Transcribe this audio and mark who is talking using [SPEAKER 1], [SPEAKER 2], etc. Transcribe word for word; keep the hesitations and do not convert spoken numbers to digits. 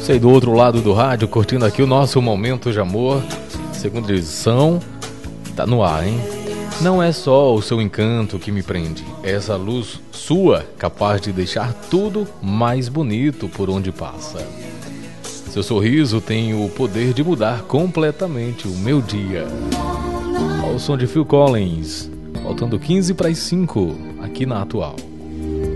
[SPEAKER 1] Sei do outro lado do rádio, curtindo aqui o nosso Momento de Amor. Segunda edição, tá no ar, hein? Não é só o seu encanto que me prende, é essa luz sua capaz de deixar tudo mais bonito por onde passa. Seu sorriso tem o poder de mudar completamente o meu dia. Ao som de Phil Collins, faltando quinze para as cinco, aqui na Atual.